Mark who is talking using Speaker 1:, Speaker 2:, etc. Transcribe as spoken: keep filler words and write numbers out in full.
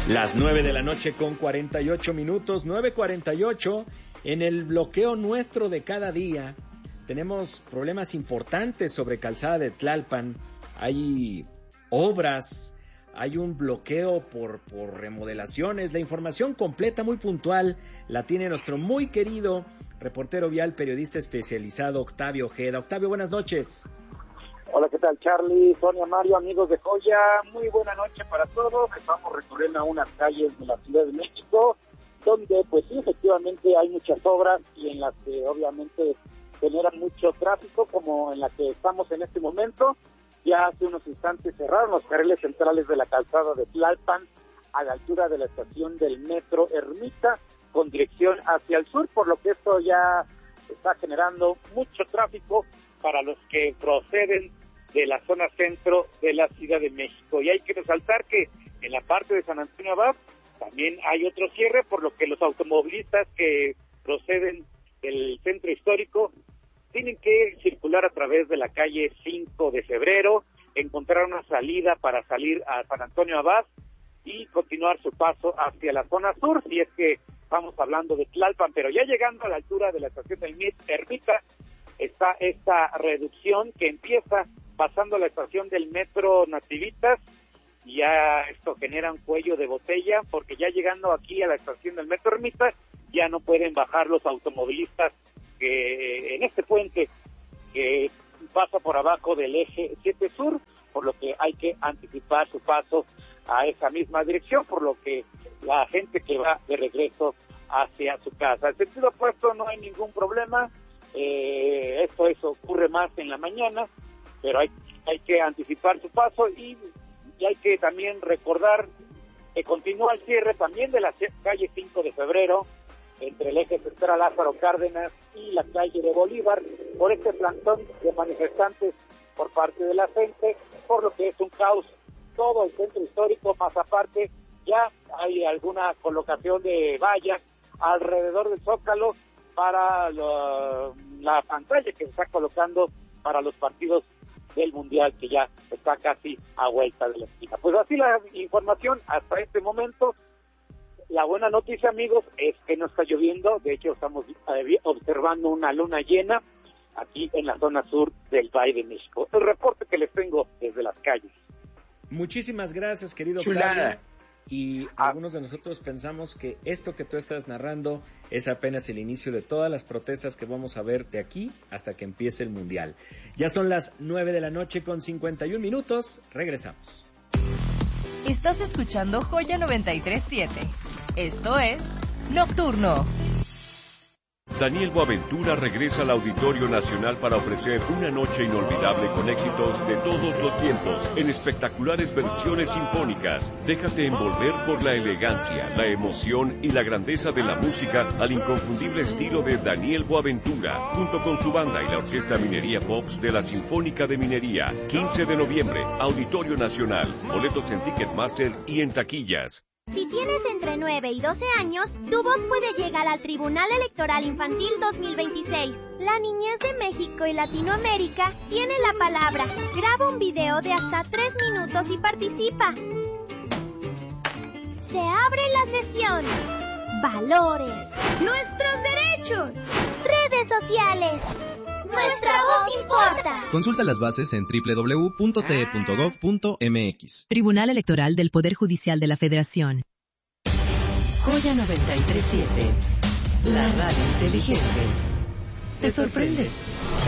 Speaker 1: Las nueve de la noche con cuarenta y ocho minutos, nueve cuarenta y ocho, en el bloqueo nuestro de cada día. Tenemos problemas importantes sobre Calzada de Tlalpan, hay obras, hay un bloqueo por, por remodelaciones. La información completa, muy puntual, la tiene nuestro muy querido reportero vial, periodista especializado, Octavio Ojeda. Octavio, buenas noches.
Speaker 2: Hola, ¿qué tal, Charlie, Sonia, Mario, amigos de Joya? Muy buena noche para todos. Estamos recorriendo unas calles de la Ciudad de México, donde, pues sí, efectivamente hay muchas obras y en las que obviamente generan mucho tráfico, como en la que estamos en este momento. Ya hace unos instantes cerraron los carriles centrales de la calzada de Tlalpan a la altura de la estación del metro Ermita, con dirección hacia el sur, por lo que esto ya está generando mucho tráfico para los que proceden de la zona centro de la Ciudad de México. Y hay que resaltar que en la parte de San Antonio Abad también hay otro cierre, por lo que los automovilistas que proceden del centro histórico tienen que circular a través de la calle cinco de febrero, encontrar una salida para salir a San Antonio Abad y continuar su paso hacia la zona sur, si es que estamos hablando de Tlalpan. Pero ya llegando a la altura de la estación del Ermita, está esta reducción que empieza pasando la estación del metro Nativitas. Ya esto genera un cuello de botella, porque ya llegando aquí a la estación del metro Ermita, ya no pueden bajar los automovilistas que en este puente que pasa por abajo del eje siete sur, por lo que hay que anticipar su paso a esa misma dirección, por lo que la gente que va de regreso hacia su casa. En sentido opuesto no hay ningún problema. Eh, esto eso ocurre más en la mañana, pero hay, hay que anticipar su paso y, y hay que también recordar que continúa el cierre también de la calle cinco de febrero entre el eje central Lázaro Cárdenas y la calle de Bolívar por este plantón de manifestantes por parte de la gente, por lo que es un caos todo el centro histórico. Más aparte, ya hay alguna colocación de vallas alrededor del Zócalo para lo, la pantalla que se está colocando para los partidos del Mundial, que ya está casi a vuelta de la esquina. Pues así la información hasta este momento. La buena noticia, amigos, es que no está lloviendo. De hecho, estamos observando una luna llena aquí en la zona sur del Valle de México. El reporte que les tengo desde las calles.
Speaker 1: Muchísimas gracias, querido Octavio. Y ah. algunos de nosotros pensamos que esto que tú estás narrando es apenas el inicio de todas las protestas que vamos a ver de aquí hasta que empiece el Mundial. Ya son las nueve de la noche con cincuenta y un minutos. Regresamos.
Speaker 3: Estás escuchando Joya noventa y tres punto siete. Esto es Nocturno.
Speaker 4: Daniel Boaventura regresa al Auditorio Nacional para ofrecer una noche inolvidable con éxitos de todos los tiempos en espectaculares versiones sinfónicas. Déjate envolver por la elegancia, la emoción y la grandeza de la música al inconfundible estilo de Daniel Boaventura, junto con su banda y la Orquesta Minería Pops de la Sinfónica de Minería. quince de noviembre, Auditorio Nacional. Boletos en Ticketmaster y en taquillas.
Speaker 5: Si tienes entre nueve y doce años, tu voz puede llegar al Tribunal Electoral Infantil dos mil veintiséis. La niñez de México y Latinoamérica tiene la palabra. Graba un video de hasta tres minutos y participa. Se abre la sesión. Valores. Nuestros derechos. Redes sociales. Nuestra voz importa.
Speaker 6: Consulta las bases en doble u doble u doble u punto t e punto gov punto m x.
Speaker 3: Tribunal Electoral del Poder Judicial de la Federación. Joya noventa y tres punto siete. La radio inteligente. ¿Te sorprende?